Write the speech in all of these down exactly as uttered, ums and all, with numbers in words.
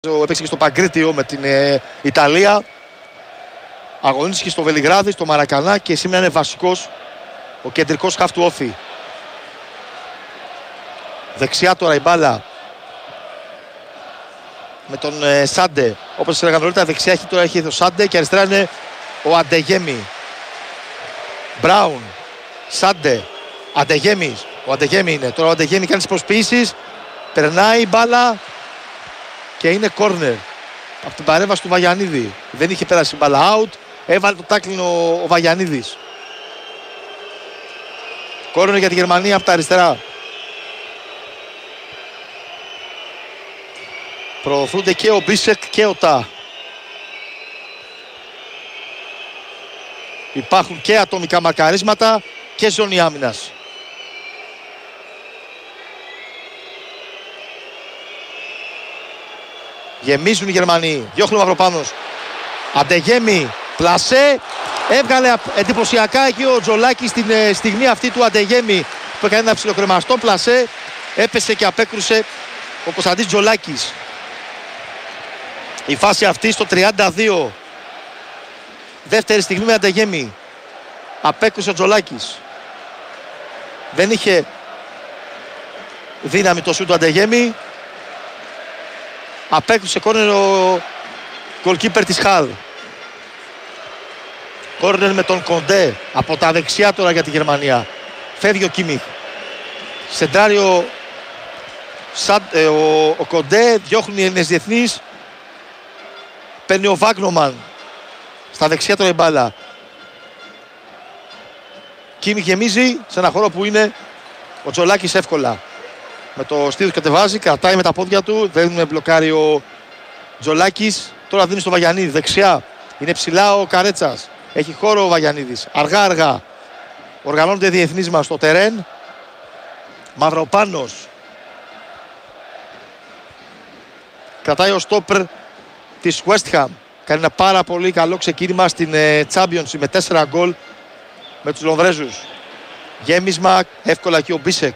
Έπαιξε και στο Παγκρίτιο με την ε, Ιταλία. Αγωνίστηκε στο Βελιγράδι, στο Μαρακανά και σήμερα είναι βασικός ο κεντρικός χαφ του Όφη. Δεξιά τώρα η μπάλα με τον ε, Σάντε. Όπως σας έλεγα νωρίτερα, δεξιά έχει, τώρα έχει ο Σάντε και αριστερά είναι ο Αντεγέμι. Μπράουν, Σάντε, Αντεγέμι. Ο Αντεγέμι είναι. Τώρα ο Αντεγέμι κάνει τις προσποιήσεις. Περνάει η μπάλα και είναι κόρνερ από την παρέμβαση του Βαγιανίδη. Δεν είχε πέρασει η μπάλα out. Έβαλε το τάκλινο ο, ο Βαγιανίδης. Κόρνερ για τη Γερμανία από τα αριστερά. Προωθούνται και ο Μπίσεκ και ο Τα. Υπάρχουν και ατομικά μαρκαρίσματα και ζώνη άμυνας. Γεμίζουν οι Γερμανοί. Διώχνουν Μαυροπάνος. Αντεγέμι. Πλασέ. Έβγαλε εντυπωσιακά εκεί ο Τζολάκης στην ε, στιγμή αυτή του Αντεγέμι που έκανε ένα ψιλοκρεμαστό πλασέ. Έπεσε και απέκρουσε ο Κωνσταντής Τζολάκης. Η φάση αυτή στο τριάντα δύο. Δεύτερη στιγμή με Αντεγέμι. Απέκρουσε ο Τζολάκης. Δεν είχε δύναμη το σούτ του Αντεγέμι. Απέκρουσε κόρνερ ο γκολκίπερ της Χαλ. Κόρνερ με τον Κοντέ από τα δεξιά τώρα για τη Γερμανία. Φεύγει ο Κίμιχ. Σεντράρει ο, Σαν, ε, ο, ο Κοντέ. Διώχνουν οι Έλληνες διεθνείς. Παίρνει ο Βάγνομαν. Στα δεξιά τώρα η μπάλα. Κίμιχ γεμίζει σε ένα χώρο που είναι ο Τζολάκης εύκολα. Με το στήθος κατεβάζει, κρατάει με τα πόδια του. Δεν μπλοκάρει ο Τζολάκης. Τώρα δίνει στο Βαγιανίδη. Δεξιά είναι ψηλά ο Καρέτσας. Έχει χώρο ο Βαγιανίδης. Αργά αργά οργανώνονται διεθνείς μας στο τερέν. Μαυροπάνος. Κρατάει ο στόπερ της West Ham. Κάνει ένα πάρα πολύ καλό ξεκίνημα στην ε, Championship με τέσσερα γκολ με τους Λονδρέζους. Γέμισμα εύκολα εκεί ο Μπίσεκ.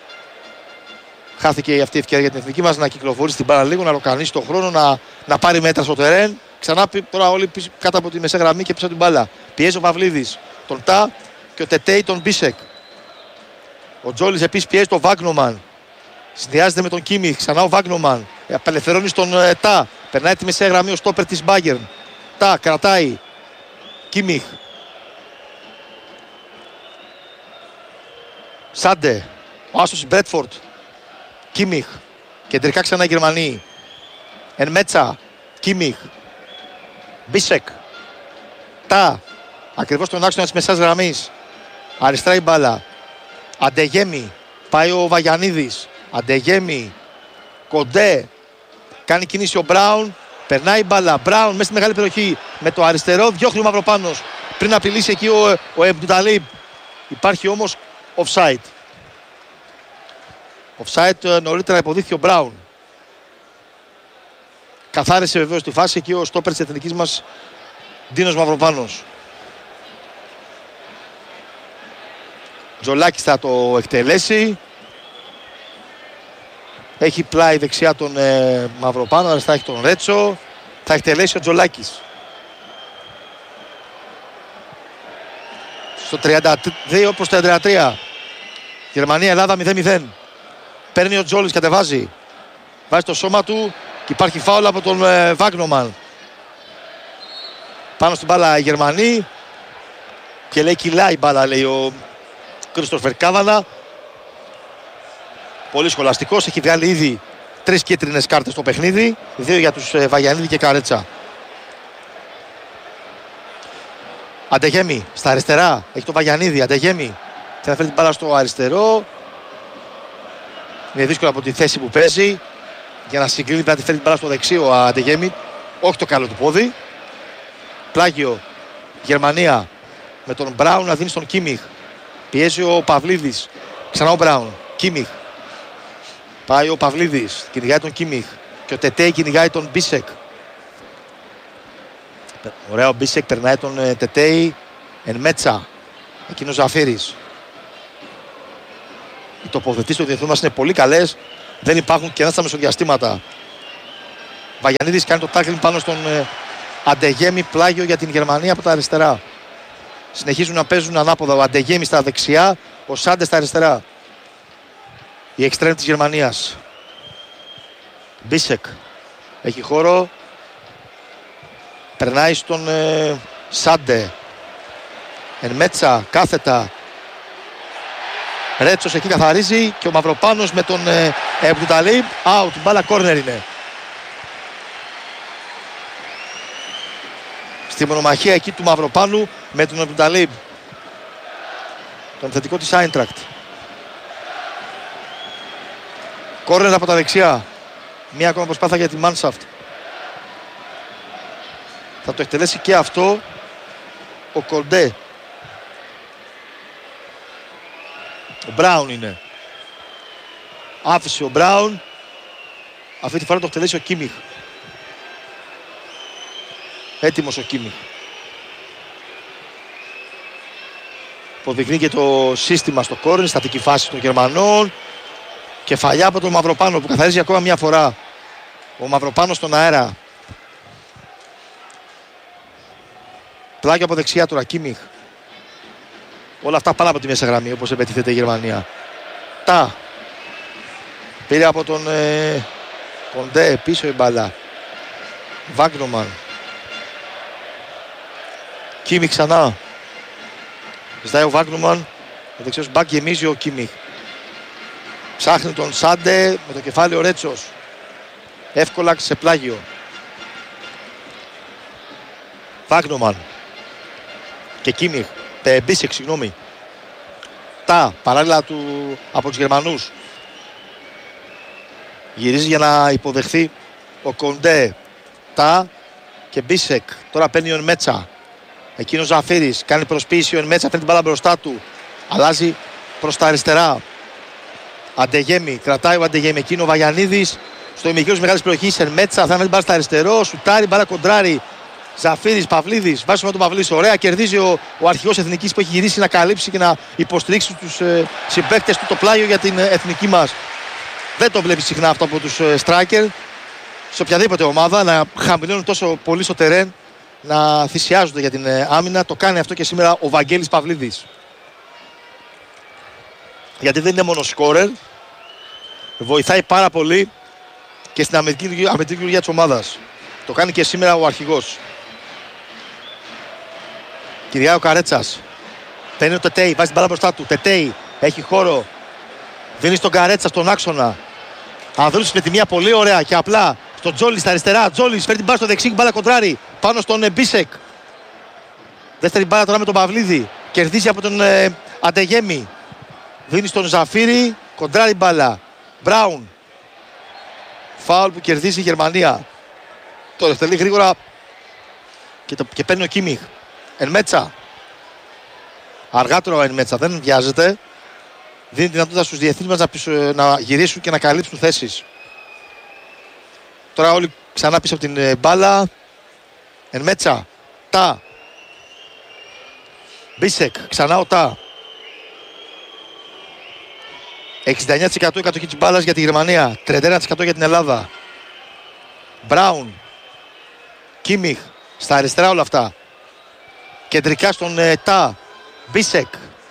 Χάθηκε αυτή η ευκαιρία για την εθνική μας να κυκλοφορήσει την μπάλα λίγο, να λοκανίσει τον χρόνο, να, να πάρει μέτρα στο τερέν. Ξανά τώρα όλοι πίσω, κάτω από τη μεσαία γραμμή και πίσω από την μπάλα. Πιέζει ο Παυλίδης τον Τα και ο Τετέι τον Μπίσεκ. Ο Τζόλης επίσης πιέζει τον Βάγνομαν. Συνδυάζεται με τον Κίμιχ. Ξανά ο Βάγνομαν. Απελευθερώνει στον ε, Τα. Περνάει τη μεσαία γραμμή ο στόπερ της Μπάγερν. Τα κρατάει. Κίμιχ. Σάντε. Ο άσος Μπρέτφορντ. Κίμιχ. Κεντρικά ξανά οι Γερμανοί. Εν Μέτσα. Κίμιχ. Μπίσεκ. Τα. Ακριβώς τον άξονα της μεσαίας γραμμής. Αριστερά η μπάλα. Αντεγέμι. Πάει ο Βαγιανίδης. Αντεγέμι. Κοντέ. Κάνει κίνηση ο Μπράουν. Περνάει η μπάλα. Μπράουν μέσα στη μεγάλη περιοχή. Με το αριστερό διώχνει ο Μαυροπάνος. Πριν απειλήσει εκεί ο, ο Εμπτουταλίμπ. Υπάρχει όμως offside. Offside νωρίτερα υποδείχθηκε ο Μπράουν. Καθάρισε βεβαίως τη φάση εκεί ο στόπερ της εθνικής μας Ντίνος Μαυροπάνος. Τζολάκης θα το εκτελέσει. Έχει πλάι δεξιά τον ε, Μαυροπάνο, αριστερά έχει τον Ρέτσο. Θα εκτελέσει ο Τζολάκης. Στο τριάντα δύο προς τριάντα τρία. Γερμανία-Ελλάδα μηδέν μηδέν. Παίρνει ο Τζόλης, κατεβάζει. Βάζει το σώμα του και υπάρχει φάουλ από τον ε, Βάγνομαν. Πάνω στην μπάλα οι Γερμανοί. Και λέει κυλάει η μπάλα, λέει ο Κρίστοφερ Κάβανα. Πολύ σχολαστικός, έχει βγάλει ήδη τρεις κίτρινες κάρτες στο παιχνίδι. Δύο για τους ε, Βαγιανίδη και Καρέτσα. Αντεγέμι στα αριστερά, έχει το Βαγιανίδη. Αντεγέμι θα φέρει την μπάλα στο αριστερό. Είναι δύσκολο από τη θέση που παίζει. Για να συγκλίνει πρέπει να τη φέρει την μπάλα στο δεξί ο Αντεγέμι. Όχι το καλό του πόδι. Πλάγιο Γερμανία με τον Μπράουν να δίνει στον Κίμιχ. Πιέζει ο Παυλίδης. Ξανά ο Μπράουν. Κίμιχ. Πάει ο Παυλίδης. Κυνηγάει τον Κίμιχ. Και ο Τετέι κυνηγάει τον Μπίσεκ. Ωραία ο Μπίσεκ περνάει τον ε, Τετέι. Εν Μέτσα. Εκείνος Ζαφύρης. Οι τοποθετήσεις του διεθνού μας είναι πολύ καλές. Δεν υπάρχουν κενά στα μεσοδιαστήματα. Βαγιανίδης κάνει το τάκλινγκ πάνω στον ε, Αντεγέμι, πλάγιο για την Γερμανία από τα αριστερά. Συνεχίζουν να παίζουν ανάποδα. Ο Αντεγέμι στα δεξιά, ο Σάντε στα αριστερά. Η εξτρέμ της Γερμανίας. Μπίσεκ έχει χώρο. Περνάει στον ε, Σάντε. Ενμέτσα κάθετα. Ρέτσος εκεί καθαρίζει και ο Μαυροπάνος με τον ε, Εμπτουταλίπ. Out, μπάλα κόρνερ είναι. Στη μονομαχία εκεί του Μαυροπάνου με τον Εμπτουταλίπ, τον θετικό της Άιντρακτ. Κόρνερ από τα δεξιά. Μία ακόμα προσπάθεια για τη Μάνσαφτ. Θα το εκτελέσει και αυτό ο Κοντέ. Ο Μπράουν είναι. Άφησε ο Μπράουν. Αυτή τη φορά το εκτελέσει ο Κίμιχ. Έτοιμος ο Κίμιχ. Αποδεικνύει και το σύστημα στο κόρνερ, στατική φάση των Γερμανών. Κεφαλιά από τον Μαυροπάνο που καθαρίζει ακόμα μια φορά. Ο Μαυροπάνος στον αέρα. Πλάγιο από δεξιά τώρα, Κίμιχ. Όλα αυτά πάνω από τη μέσα γραμμή, όπως επετίθεται η Γερμανία. Τα. Πήρε από τον ε, Κοντέ πίσω η μπάλα. Βάγνομαν. Κίμιχ ξανά. Ζητάει ο Βάγνομαν. Ο δεξιός μπακ γεμίζει ο Κίμιχ. Ψάχνει τον Σάντε με το κεφάλι ο Ρέτσος. Εύκολα σε πλάγιο. Βάγνομαν. Και Κίμιχ. Μπίσεκ, συγγνώμη. Τα παράλληλα του από τους Γερμανούς. Γυρίζει για να υποδεχθεί ο Κοντέ. Τα και Μπίσεκ. Τώρα παίρνει ο Ενμέτσα. Εκείνος Ζαφίρης κάνει προσποίηση. Ο Ενμέτσα παίρνει την μπάλα μπροστά του. Αλλάζει προς τα αριστερά. Αντεγέμι. Κρατάει ο Αντεγέμι. Εκείνο ο Βαγιανίδης. Στο ημικύριο της μεγάλης περιοχής. Ενμέτσα. Θα βάλει την μπάλα στα αριστερό. Σουτάρει μπάλα κοντράρει. Ζαφίρης, Παυλίδης, βάζει με τον Παυλίδη. Ωραία, κερδίζει ο, ο αρχηγός εθνικής που έχει γυρίσει να καλύψει και να υποστηρίξει τους ε, συμπαίκτες του το πλάγιο για την ε, εθνική μας. Δεν το βλέπει συχνά αυτό από τους ε, striker. Σε οποιαδήποτε ομάδα να χαμηλώνουν τόσο πολύ στο τερέν, να θυσιάζονται για την ε, άμυνα. Το κάνει αυτό και σήμερα ο Βαγγέλης Παυλίδης. Γιατί δεν είναι μόνο σκόρερ, βοηθάει πάρα πολύ και στην αμυντική λειτουργία της ομάδας. Το κάνει και σήμερα ο αρχηγός. Κυριάει ο Καρέτσας. Παίρνει ο Τετέι, βάζει την μπάλα μπροστά του. Τετέι έχει χώρο. Δίνει στον Καρέτσα στον άξονα. Ανδρούσης με τη μία πολύ ωραία και απλά στον Τζόλι στα αριστερά. Τζόλις φέρνει την μπάλα στο δεξί, μπάλα κοντράρει πάνω στον Μπίσεκ. Δεύτερη μπάλα τώρα με τον Παυλίδη. Κερδίζει από τον ε, Αντεγέμι. Δίνει στον Ζαφίρι, κοντράρει μπάλα. Μπράουν. Φάουλ που κερδίζει η Γερμανία. Το δευτερλεί γρήγορα και, το, και παίρνει ο Κίμιχ. Ενμέτσα. Αργά τώρα ο Ενμέτσα, δεν βιάζεται. Δίνει δυνατότητα στους διεθνείς μας να, πίσω, να γυρίσουν και να καλύψουν θέσεις. Τώρα όλοι ξανά πίσω από την ε, μπάλα. Ενμέτσα. Τα. Μπίσεκ. Ξανά ο Τα. εξήντα εννέα τοις εκατό η κατοχή της μπάλας για τη Γερμανία. τριάντα ένα τοις εκατό για την Ελλάδα. Μπράουν. Κίμιχ. Στα αριστερά όλα αυτά. Κεντρικά στον ε, Τα. Μπίσεκ.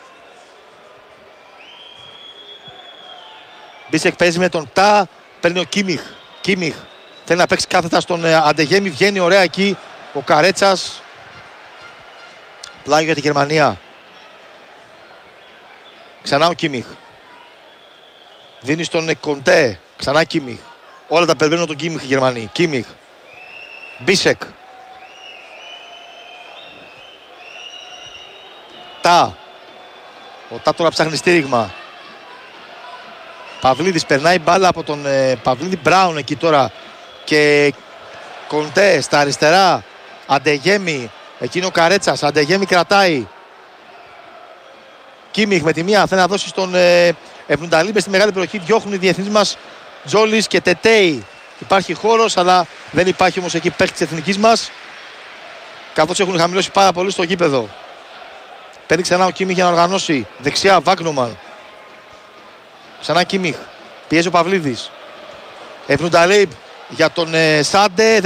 Μπίσεκ παίζει με τον Τα. Παίρνει ο Κίμιχ. Κίμιχ. Θέλει να παίξει κάθετα στον ε, Αντεγέμι. Βγαίνει ωραία εκεί ο Καρέτσας. Πλάγιο για τη Γερμανία. Ξανά ο Κίμιχ. Δίνει στον ε, Κοντέ. Ξανά Κίμιχ. Όλα τα περιμένουν τον Κίμιχ οι Γερμανοί. Κίμιχ. Μπίσεκ. Τα. Ο Τα τώρα ψάχνει στήριγμα. Παυλίδης περνάει μπάλα από τον ε, Παυλίδη. Μπράουν εκεί τώρα. Και Κοντέ στα αριστερά. Αντεγέμι. Εκείνο ο Καρέτσας. Αντεγέμι κρατάει. Κίμιχ με τη μία θέλει να δώσει στον ε, Ευνουνταλίμπε στη μεγάλη περιοχή. Διώχνουν οι διεθνείς μας Τζόλις και Τετέι. Υπάρχει χώρος, αλλά δεν υπάρχει όμως εκεί παίκτη της εθνικής μας. Καθώς έχουν χαμηλώσει πάρα πολύ στο γήπεδο. Παίρνει ξανά ο Κίμιχ για να οργανώσει. Δεξιά Βάγνομαν. Ξανά Κίμιχ. Πιέζει ο Παυλίδης. Ευνουνταλίμπ. για τον ε, Σάντε.